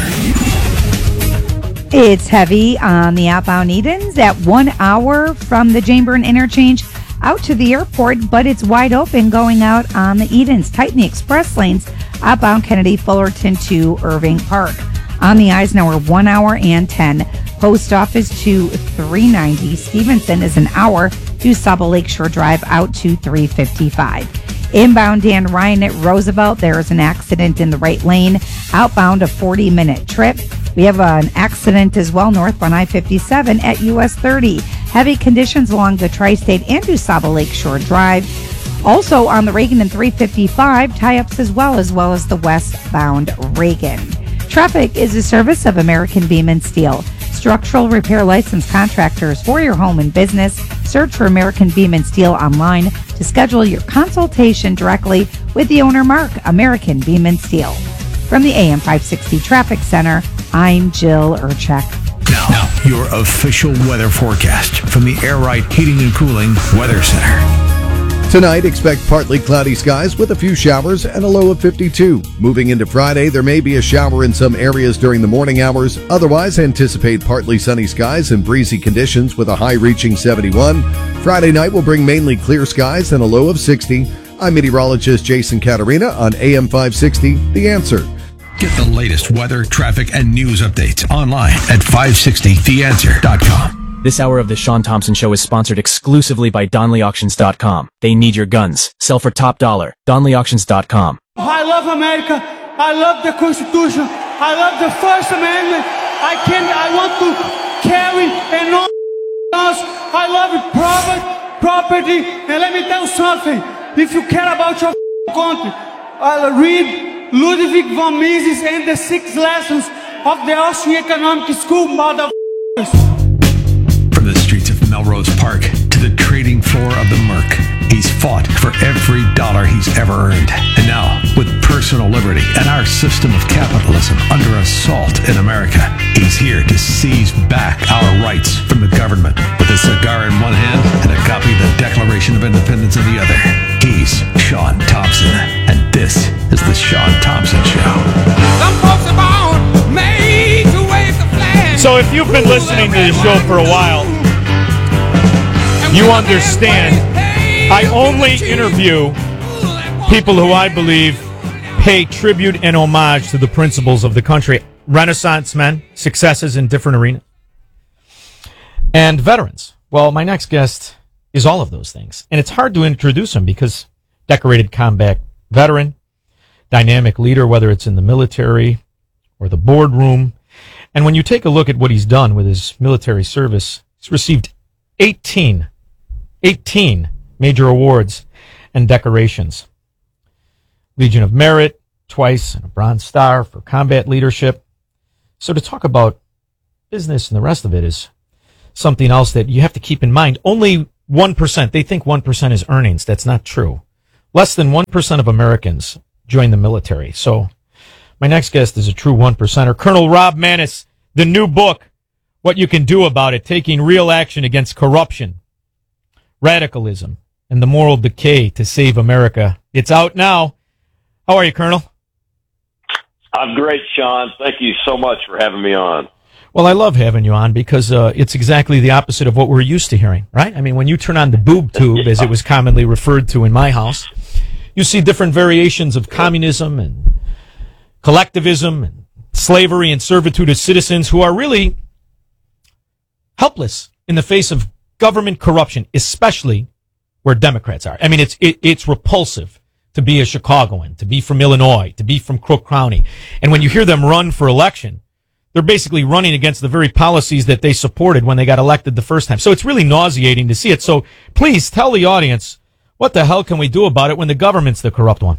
S13: It's heavy on the outbound Edens at one hour from the Janeburn interchange out to the airport, but it's wide open going out on the Edens. Tighten the express lanes outbound Kennedy Fullerton to Irving Park. On the Eisenhower, one hour and ten. Post Office to three ninety. Stevenson is an hour to Saba Lakeshore Drive out to three fifty-five. Inbound Dan Ryan at Roosevelt, there is an accident in the right lane. Outbound, a forty-minute trip. We have an accident as well northbound I fifty-seven at U S thirty. Heavy conditions along the Tri-State and DuSable Lakeshore Drive. Also on the Reagan and three fifty-five, tie-ups as well, as well as the westbound Reagan. Traffic is a service of American Beam and Steel. Structural repair license contractors for your home and business. Search for American Beam and Steel online to schedule your consultation directly with the owner, Mark, American Beam and Steel. From the A M five sixty Traffic Center, I'm Jill Urchek.
S24: Now, now, your official weather forecast from the Air Right Heating and Cooling Weather Center.
S14: Tonight, expect partly cloudy skies with a few showers and a low of fifty-two. Moving into Friday, there may be a shower in some areas during the morning hours. Otherwise, anticipate partly sunny skies and breezy conditions with a high reaching seventy-one. Friday night will bring mainly clear skies and a low of sixty. I'm meteorologist Jason Caterina on A M five sixty, The Answer.
S24: Get the latest weather, traffic, and news updates online at five sixty the answer dot com.
S16: This hour of the Sean Thompson Show is sponsored exclusively by Donley Auctions dot com. They need your guns. Sell for top dollar. Donley Auctions dot com.
S18: I love America. I love the Constitution. I love the First Amendment. I can. I want to carry and not us. I love it. Property, property. And let me tell you something. If you care about your country, I'll read Ludwig von Mises and the Six Lessons of the Austrian Economic School, motherfuckers.
S24: From the streets of Melrose Park to the trading floor of the Merc, he's fought for every dollar he's ever earned. And now, with personal liberty and our system of capitalism under assault in America, he's here to seize back our rights from the government. With a cigar in one hand and a copy of the Declaration of Independence in the other, he's Sean Thompson. And this is the Sean Thompson Show.
S23: Some folks are born made to wave the flag.
S9: So if you've been listening to the show for a while, you understand I only interview people who I believe pay tribute and homage to the principles of the country. Renaissance men, successes in different arenas, and veterans. Well, my next guest is all of those things. And it's hard to introduce him because decorated combat veteran, dynamic leader, whether it's in the military or the boardroom. And when you take a look at what he's done with his military service, he's received eighteen, eighteen major awards and decorations. Legion of Merit, twice, and a Bronze Star for combat leadership. So to talk about business and the rest of it is something else that you have to keep in mind. Only one percent, they think one percent is earnings. That's not true. Less than one percent of Americans join the military. So my next guest is a true one percenter. Colonel Rob Maness, the new book, What You Can Do About It, Taking Real Action Against Corruption, Radicalism, and the Moral Decay to Save America. It's out now. How are you, Colonel?
S17: I'm great, Sean. Thank you so much for having me on.
S9: Well, I love having you on because uh, it's exactly the opposite of what we're used to hearing, right? I mean, when you turn on the boob tube, yeah. as it was commonly referred to in my house, you see different variations of communism and collectivism and slavery and servitude of citizens who are really helpless in the face of government corruption, especially where Democrats are. I mean, it's it, it's repulsive to be a Chicagoan, to be from Illinois, to be from Crook County. And when you hear them run for election, they're basically running against the very policies that they supported when they got elected the first time. So it's really nauseating to see it. So please tell the audience, what the hell can we do about it when the government's the corrupt one?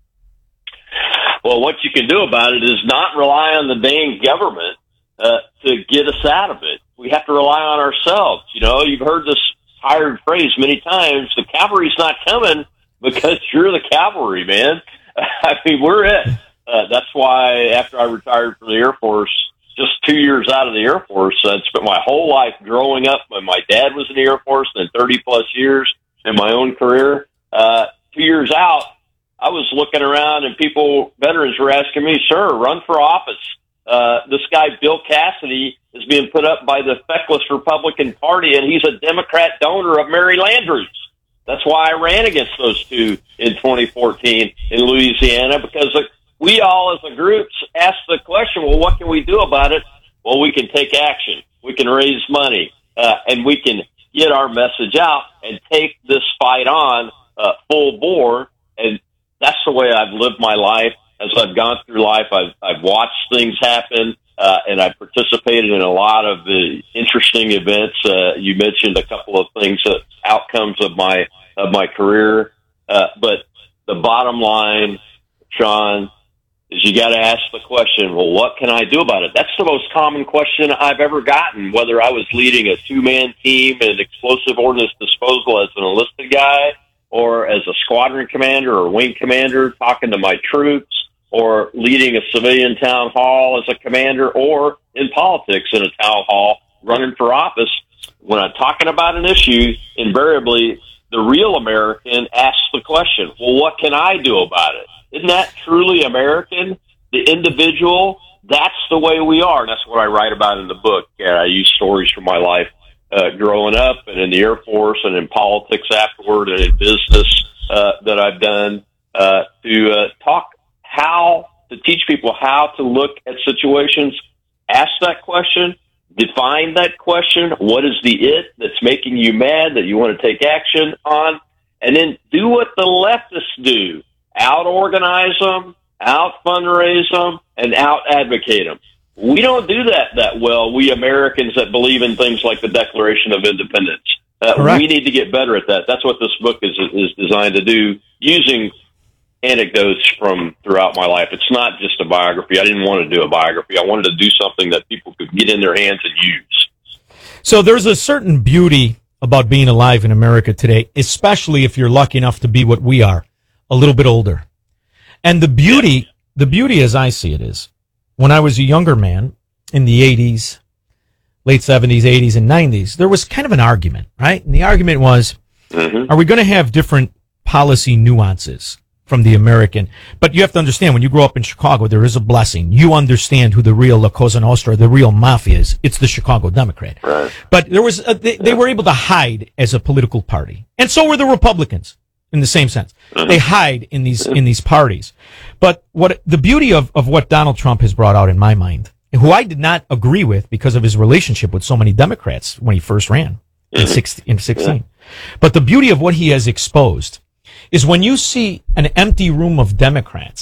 S17: Well, what you can do about it is not rely on the dang government uh, to get us out of it. We have to rely on ourselves. You know, you've heard this tired phrase many times, the cavalry's not coming because you're the cavalry, man. I mean, we're it. Uh, that's why after I retired from the Air Force, just two years out of the Air Force, I spent my whole life growing up when my dad was in the Air Force, and then thirty plus years in my own career. Uh, two years out, I was looking around and people, veterans were asking me, sir, run for office. Uh, this guy, Bill Cassidy, is being put up by the feckless Republican Party, and he's a Democrat donor of Mary Landrieu's. That's why I ran against those two in twenty fourteen in Louisiana, because we all as a group asked the question, well, what can we do about it? Well, we can take action. We can raise money, uh, and we can get our message out and take this fight on uh, full bore. And that's the way I've lived my life. As I've gone through life, I've, I've watched things happen, uh, and I've participated in a lot of the interesting events. Uh, you mentioned a couple of things, uh, outcomes of my of my career. Uh, but the bottom line, Sean, is you got to ask the question, well, what can I do about it? That's the most common question I've ever gotten, whether I was leading a two-man team in explosive ordnance disposal as an enlisted guy, or as a squadron commander or wing commander talking to my troops, or leading a civilian town hall as a commander, or in politics in a town hall running for office. When I'm talking about an issue, invariably the real American asks the question, well, what can I do about it? Isn't that truly American? The individual, that's the way we are. That's what I write about in the book. And I use stories from my life uh, growing up and in the Air Force and in politics afterward and in business uh, that I've done uh, to uh, talk how to teach people how to look at situations, ask that question, define that question. What is the it that's making you mad that you want to take action on? And then do what the leftists do. Out organize them, out fundraise them, and out advocate them. We don't do that that well, we Americans that believe in things like the Declaration of Independence. Uh, we need to get better at that. That's what this book is is designed to do, using anecdotes from throughout my life. It's not just a biography. I didn't want to do a biography. I wanted to do something that people could get in their hands and use.
S9: So there's a certain beauty about being alive in America today, especially if you're lucky enough to be what we are, a little bit older. And the beauty, yeah. the beauty as I see it is, when I was a younger man in the eighties, late seventies, eighties, and nineties, there was kind of an argument, right? And the argument was, mm-hmm. are we going to have different policy nuances from the American? But you have to understand, when you grow up in Chicago, there is a blessing. You understand who the real La Cosa Nostra, the real mafia is. It's the Chicago Democrat. Right. But there was a, they, they were able to hide as a political party. And so were the Republicans. In the same sense, they hide in these in these parties. But what the beauty of, of what Donald Trump has brought out in my mind, who I did not agree with because of his relationship with so many Democrats when he first ran in sixteen. But the beauty of what he has exposed is when you see an empty room of Democrats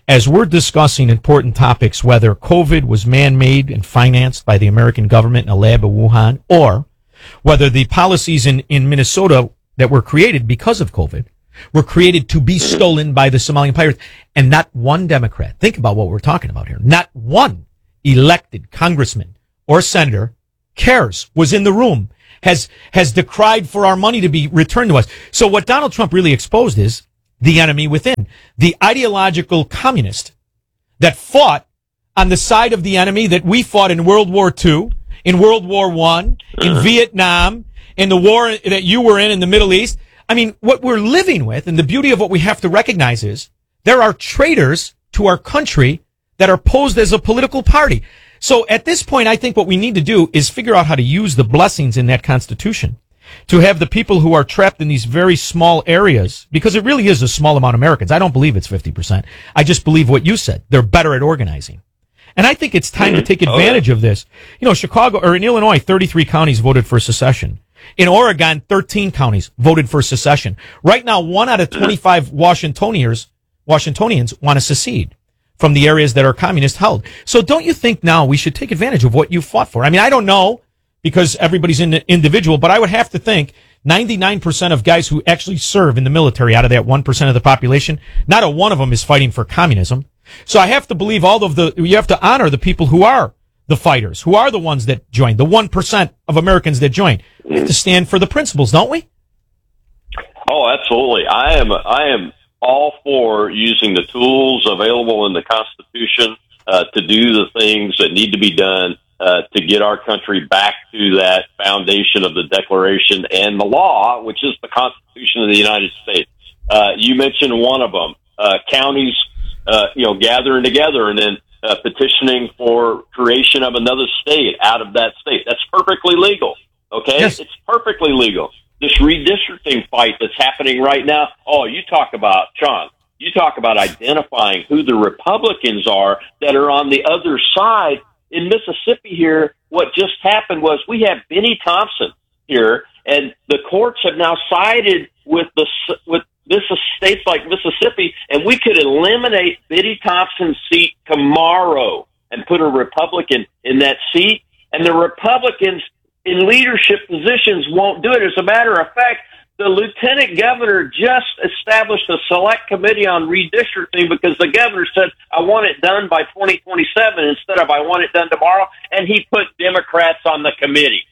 S9: as we're discussing important topics, whether COVID was man-made and financed by the American government in a lab of Wuhan, or whether the policies in, in Minnesota that were created because of COVID were created to be stolen by the Somalian pirates, and not one Democrat, think about what we're talking about here, not one elected congressman or senator cares, was in the room, has has decried for our money to be returned to us. So what Donald Trump really exposed is the enemy within, the ideological communist that fought on the side of the enemy that we fought in World War Two, in World War One, in Vietnam, in the war that you were in in the Middle East. I mean, what we're living with, and the beauty of what we have to recognize is there are traitors to our country that are posed as a political party. So at this point, I think what we need to do is figure out how to use the blessings in that Constitution to have the people who are trapped in these very small areas, because it really is a small amount of Americans. I don't believe it's fifty percent. I just believe what you said. They're better at organizing. And I think it's time to take advantage of this. You know, Chicago, or in Illinois, thirty-three counties voted for secession. In Oregon, thirteen counties voted for secession. Right now, one out of twenty-five Washingtonians, Washingtonians want to secede from the areas that are communist held. So don't you think now we should take advantage of what you fought for? I mean, I don't know, because everybody's in individual, but I would have to think ninety-nine percent of guys who actually serve in the military out of that one percent of the population, not a one of them is fighting for communism. So I have to believe all of the, you have to honor the people who are the fighters, who are the ones that joined, the one percent of Americans that joined. We have to stand for the principles, don't we?
S17: Oh, absolutely. I am, I am all for using the tools available in the Constitution uh, to do the things that need to be done uh, to get our country back to that foundation of the Declaration and the law, which is the Constitution of the United States. Uh, you mentioned one of them, uh, counties, uh, you know, gathering together and then uh, petitioning for creation of another state out of that state. That's perfectly legal. Okay, yes. It's perfectly legal. This redistricting fight that's happening right now. Oh, you talk about, Sean, you talk about identifying who the Republicans are that are on the other side. In Mississippi here, what just happened was we have Benny Thompson here, and the courts have now sided with the with this states like Mississippi, and we could eliminate Benny Thompson's seat tomorrow and put a Republican in that seat, and the Republicans in leadership positions won't do it. As a matter of fact, the lieutenant governor just established a select committee on redistricting because the governor said, I want it done by twenty twenty-seven instead of I want it done tomorrow, and he put Democrats on the committee.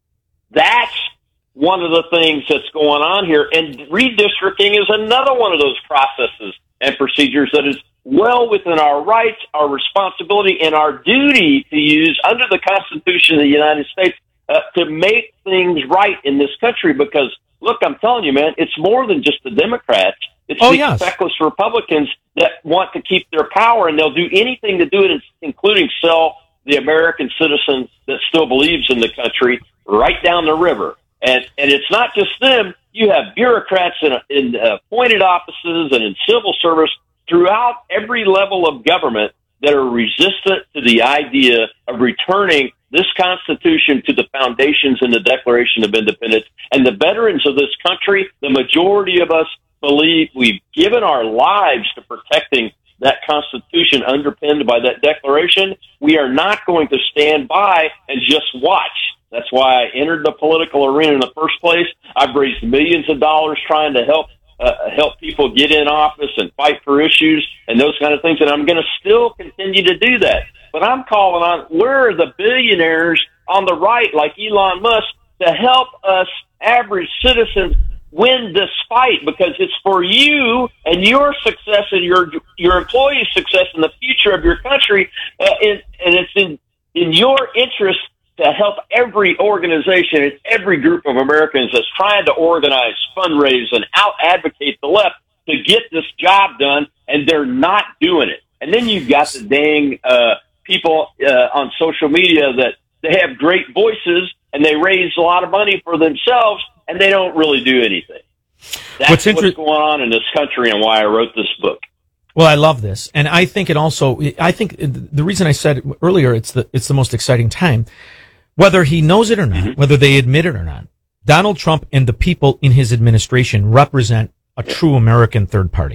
S17: That's one of the things that's going on here, and redistricting is another one of those processes and procedures that is well within our rights, our responsibility, and our duty to use under the Constitution of the United States Uh, to make things right in this country, because look, I'm telling you, man, it's more than just the Democrats. It's
S9: oh,
S17: the
S9: yes.
S17: feckless Republicans that want to keep their power, and they'll do anything to do it, including sell the American citizen that still believes in the country right down the river. And and it's not just them. You have bureaucrats in, in appointed offices and in civil service throughout every level of government that are resistant to the idea of returning this Constitution to the foundations in the Declaration of Independence. And the veterans of this country, the majority of us believe we've given our lives to protecting that Constitution underpinned by that Declaration. We are not going to stand by and just watch. That's why I entered the political arena in the first place. I've raised millions of dollars trying to help uh, help people get in office and fight for issues and those kind of things, and I'm going to still continue to do that. But I'm calling on, where are the billionaires on the right, like Elon Musk, to help us average citizens win this fight? Because it's for you and your success and your your employees' success and the future of your country, uh, and, and it's in, in your interest to help every organization and every group of Americans that's trying to organize, fundraise, and out-advocate the left to get this job done, and they're not doing it. And then you've got the dang uh, people uh, on social media that they have great voices, and they raise a lot of money for themselves, and they don't really do anything. That's what's, inter- what's going on in this country and why I wrote this book.
S9: Well, I love this. And I think it also, I think the reason I said earlier, it's the, it's the most exciting time. Whether he knows it or not, mm-hmm. whether they admit it or not, Donald Trump and the people in his administration represent a true American third party.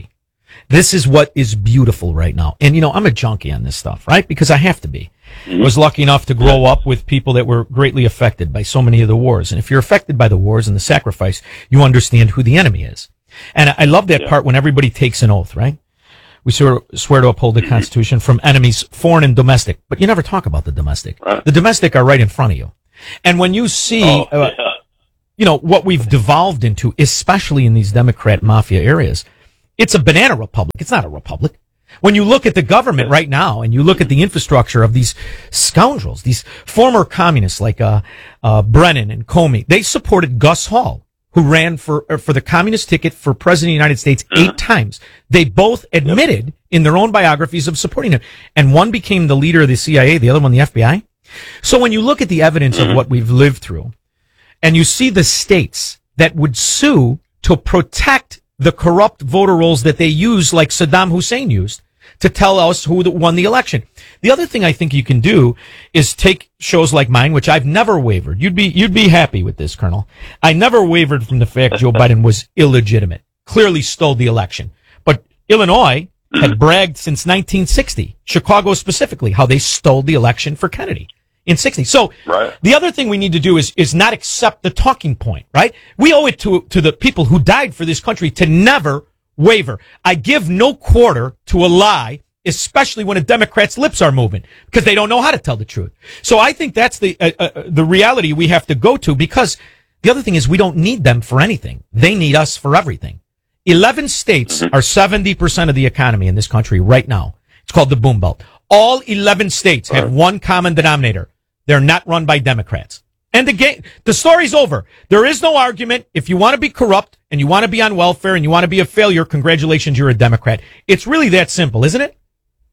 S9: This is what is beautiful right now. And, you know, I'm a junkie on this stuff, right? Because I have to be.
S17: Mm-hmm.
S9: I was lucky enough to grow up with people that were greatly affected by so many of the wars. And if you're affected by the wars and the sacrifice, you understand who the enemy is. And I love that
S17: Yeah.
S9: part when everybody takes an oath, right? We swear, swear to uphold the Constitution from enemies, foreign and domestic. But you never talk about the domestic.
S17: Right.
S9: The domestic are right in front of you. And when you see,
S17: Oh,
S9: uh,
S17: yeah.
S9: you know, what we've devolved into, especially in these Democrat mafia areas, it's a banana republic. It's not a republic. When you look at the government right now and you look at the infrastructure of these scoundrels, these former communists like uh, uh, Brennan and Comey, they supported Gus Hall, who ran for uh, for the communist ticket for president of the United States eight times. They both admitted in their own biographies of supporting him. And one became the leader of the C I A, the other one the F B I. So when you look at the evidence of what we've lived through, and you see the states that would sue to protect the corrupt voter rolls that they use, like Saddam Hussein used, to tell us who won the election. The other thing I think you can do is take shows like mine, which I've never wavered. You'd be, you'd be happy with this, Colonel. I never wavered from the fact Joe Biden was illegitimate, clearly stole the election. But Illinois had bragged since nineteen sixty, Chicago specifically, how they stole the election for Kennedy in sixty. So
S17: Right.
S9: the other thing we need to do is, is not accept the talking point, right? We owe it to, to the people who died for this country to never waver. I give no quarter to a lie, especially when a Democrat's lips are moving, because they don't know how to tell the truth. So I think that's the uh, uh, the reality we have to go to, because the other thing is we don't need them for anything. They need us for everything. Eleven states are seventy percent of the economy in this country right now. It's called the Boom Belt. All eleven states have one common denominator. They're not run by Democrats. And the game, the story's over. There is no argument. If you want to be corrupt and you want to be on welfare and you want to be a failure, congratulations, you're a Democrat. It's really that simple, isn't it?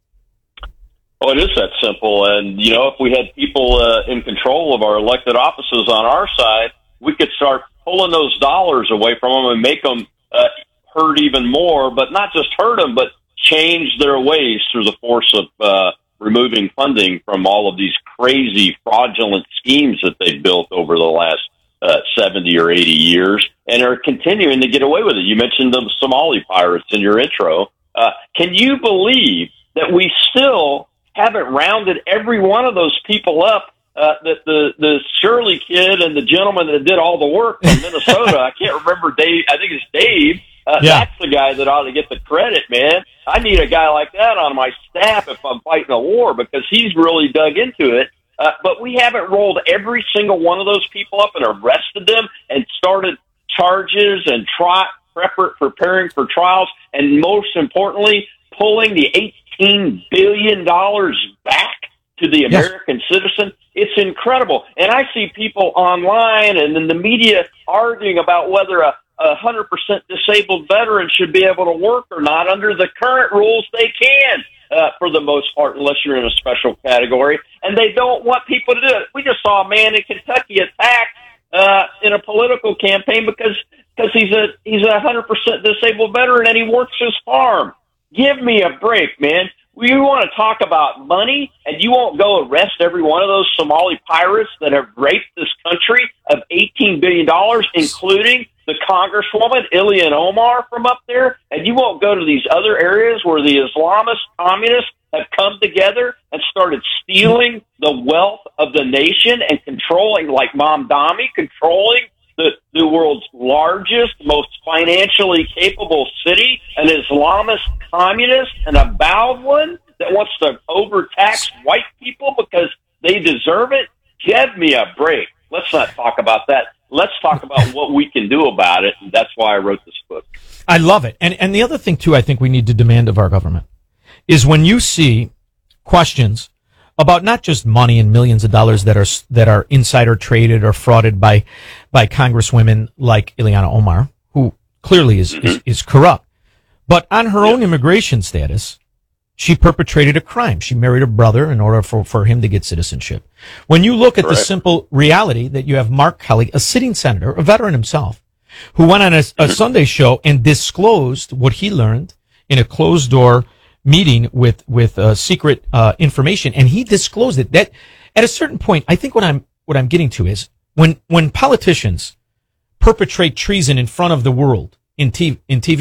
S17: Oh, it is that simple. And, you know, if we had people uh, in control of our elected offices on our side, we could start pulling those dollars away from them and make them uh, hurt even more, but not just hurt them, but change their ways through the force of uh, removing funding from all of these crazy fraudulent schemes that they've built over the last uh, seventy or eighty years and are continuing to get away with it. You mentioned the Somali pirates in your intro. Uh, can you believe that we still haven't rounded every one of those people up? Uh, that the, the Shirley kid and the gentleman that did all the work from Minnesota, I can't remember Dave, I think it's Dave. Uh,
S9: Yeah.
S17: That's the guy that ought to get the credit, man. I need a guy like that on my staff if I'm fighting a war, because he's really dug into it. Uh, but we haven't rolled every single one of those people up and arrested them and started charges and try, prepar- preparing for trials, and most importantly, pulling the eighteen billion dollars back to the American citizen. It's incredible. And I see people online and in the media arguing about whether a a hundred percent disabled veteran should be able to work or not. Under the current rules, they can, uh, for the most part, unless you're in a special category, and they don't want people to do it. We just saw a man in Kentucky attacked, uh, in a political campaign because, because he's a, he's a hundred percent disabled veteran and he works his farm. Give me a break, man. You want to talk about money, and you won't go arrest every one of those Somali pirates that have raped this country of eighteen billion dollars, including the Congresswoman, Ilhan Omar, from up there, and you won't go to these other areas where the Islamist communists have come together and started stealing the wealth of the nation and controlling, like Mamdani, controlling the, the world's largest, most financially capable city, an Islamist communist, an avowed one that wants to overtax white people because they deserve it. Give me a break. Let's not talk about that. Let's talk about what we can do about it. And that's why I wrote this book.
S9: I love it. And and the other thing, too, I think we need to demand of our government is when you see questions about not just money and millions of dollars that are that are insider traded or frauded by by congresswomen like Ilhan Omar, who clearly is, is, is corrupt, but on her own immigration status, she perpetrated a crime. She married her brother in order for, for him to get citizenship. When you look at the simple reality that you have Mark Kelly, a sitting senator, a veteran himself, who went on a, a Sunday show and disclosed what he learned in a closed door meeting with, with uh, secret uh, information, and he disclosed it. That at a certain point, I think what I'm what I'm getting to is when when politicians perpetrate treason in front of the world in T V, in T V,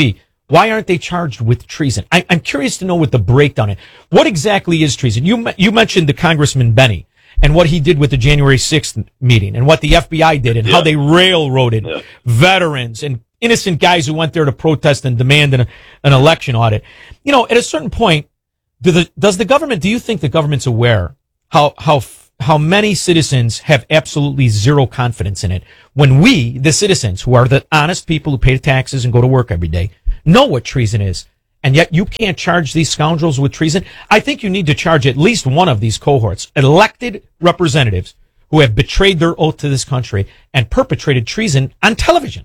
S9: Why aren't they charged with treason? I, I'm curious to know what the breakdown is. What exactly is treason? You you mentioned the Congressman Benny and what he did with the January sixth meeting and what the F B I did and yeah. how they railroaded yeah. veterans and innocent guys who went there to protest and demand an, an election audit. You know, at a certain point, do the, does the government, do you think the government's aware how how how many citizens have absolutely zero confidence in it when we, the citizens, who are the honest people who pay the taxes and go to work every day, know what treason is, and yet you can't charge these scoundrels with treason? I think you need to charge at least one of these cohorts, elected representatives who have betrayed their oath to this country and perpetrated treason on television.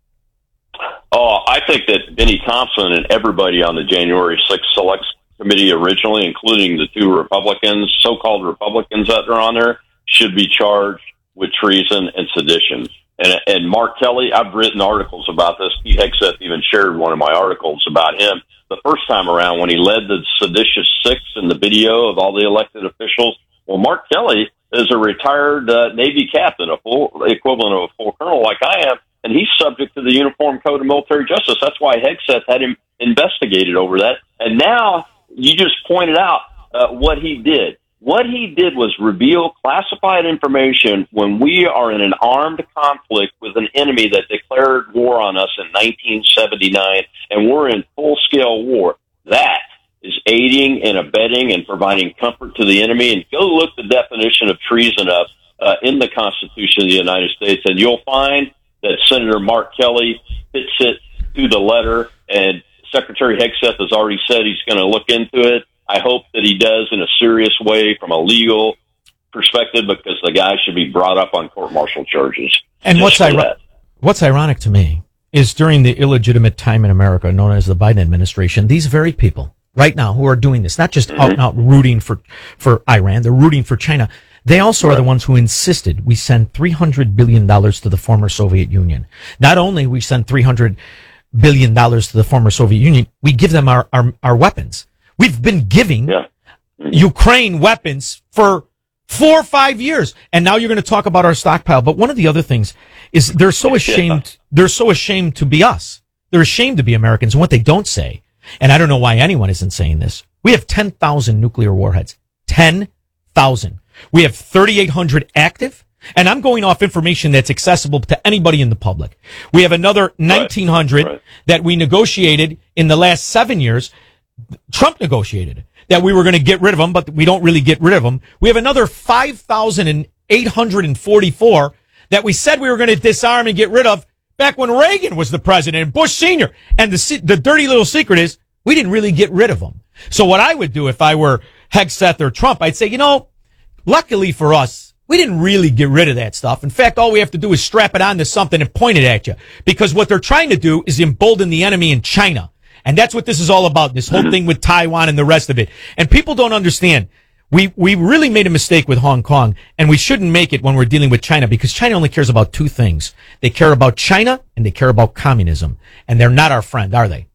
S17: Oh, I think that Benny Thompson and everybody on the January sixth Select Committee originally, including the two Republicans, so-called Republicans that are on there, should be charged with treason and sedition. And, and Mark Kelly, I've written articles about this. Pete Hegseth even shared one of my articles about him the first time around when he led the seditious six in the video of all the elected officials. Well, Mark Kelly is a retired uh, Navy captain, a full equivalent of a full colonel like I am, and he's subject to the Uniform Code of Military Justice. That's why Hegseth had him investigated over that. And now you just pointed out uh, what he did. What he did was reveal classified information when we are in an armed conflict with an enemy that declared war on us in nineteen seventy-nine, and we're in full-scale war. That is aiding and abetting and providing comfort to the enemy. And go look the definition of treason up uh, in the Constitution of the United States, and you'll find that Senator Mark Kelly fits it to the letter, and Secretary Hegseth has already said he's going to look into it. I hope that he does in a serious way from a legal perspective, because the guy should be brought up on court-martial charges.
S9: And what's, ir- what's ironic to me is during the illegitimate time in America known as the Biden administration, these very people right now who are doing this, not just mm-hmm. out and out rooting for, for Iran, they're rooting for China. They also right. are the ones who insisted we send three hundred billion dollars to the former Soviet Union. Not only we send three hundred billion dollars to the former Soviet Union, we give them our, our, our weapons. We've been giving yeah. Ukraine weapons for four or five years, and now you're going to talk about our stockpile. But one of the other things is they're so ashamed. Yeah. They're so ashamed to be us. They're ashamed to be Americans. And what they don't say, and I don't know why anyone isn't saying this, we have ten thousand nuclear warheads. ten thousand. We have thirty-eight hundred active. And I'm going off information that's accessible to anybody in the public. We have another nineteen hundred right. Right. that we negotiated in the last seven years. Trump negotiated that we were going to get rid of them, but we don't really get rid of them. We have another five thousand eight hundred forty-four that we said we were going to disarm and get rid of back when Reagan was the president and Bush Senior And the, the dirty little secret is we didn't really get rid of them. So what I would do if I were Hegseth or Trump, I'd say, you know, luckily for us, we didn't really get rid of that stuff. In fact, all we have to do is strap it onto something and point it at you. Because what they're trying to do is embolden the enemy in China. And that's what this is all about, this whole thing with Taiwan and the rest of it. And people don't understand. We we really made a mistake with Hong Kong, and we shouldn't make it when we're dealing with China, because China only cares about two things. They care about China, and they care about communism. And they're not our friend, are they?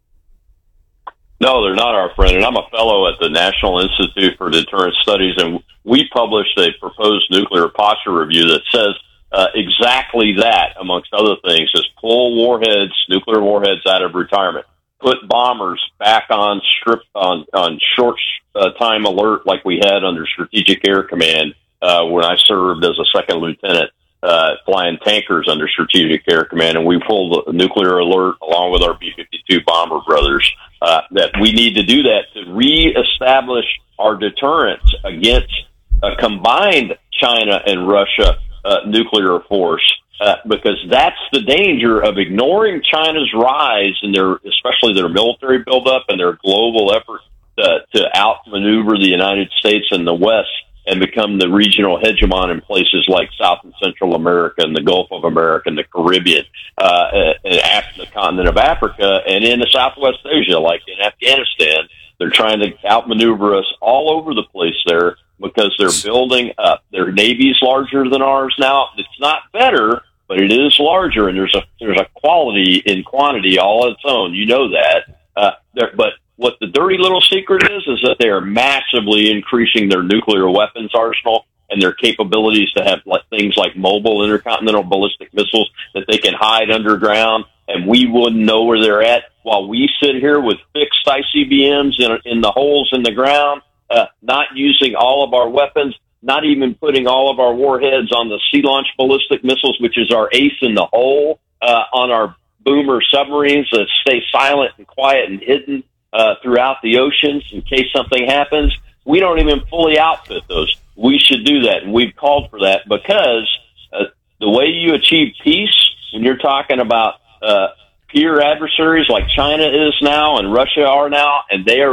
S17: No, they're not our friend. And I'm a fellow at the National Institute for Deterrence Studies, and we published a proposed nuclear posture review that says uh, exactly that, amongst other things, is pull warheads, nuclear warheads out of retirement. Put bombers back on strip on on short uh, time alert like we had under Strategic Air Command uh, when I served as a second lieutenant, uh, flying tankers under Strategic Air Command, and we pulled the nuclear alert along with our B fifty-two bomber brothers. Uh, that we need to do that to reestablish our deterrence against a combined China and Russia uh, nuclear force. Uh, because that's the danger of ignoring China's rise in their, especially their military buildup and their global effort to, to outmaneuver the United States and the West and become the regional hegemon in places like South and Central America and the Gulf of America and the Caribbean, uh, and Af- the continent of Africa, and in the Southwest Asia, like in Afghanistan. They're trying to outmaneuver us all over the place there because they're building up. Their Navy's larger than ours now. It's not better, but it is larger, and there's a there's a quality in quantity all its own. You know that. Uh, but what the dirty little secret is, is that they are massively increasing their nuclear weapons arsenal and their capabilities to have like things like mobile intercontinental ballistic missiles that they can hide underground and we wouldn't know where they're at while we sit here with fixed I C B Ms in, in the holes in the ground, uh, not using all of our weapons, not even putting all of our warheads on the sea-launched ballistic missiles, which is our ace in the hole, uh, on our boomer submarines that stay silent and quiet and hidden uh, throughout the oceans in case something happens. We don't even fully outfit those. We should do that, and we've called for that because uh, the way you achieve peace, when you're talking about uh, peer adversaries like China is now and Russia are now, and they are